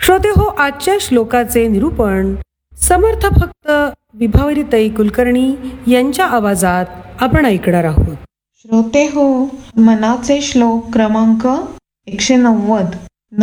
श्रोते हो, आजच्या श्लोकाचे निरूपण समर्थ भक्त विभावरीताई कुलकर्णी यांच्या आवाजात आपण ऐकणार आहोत. श्रोते हो, मनाचे श्लोक क्रमांक 190.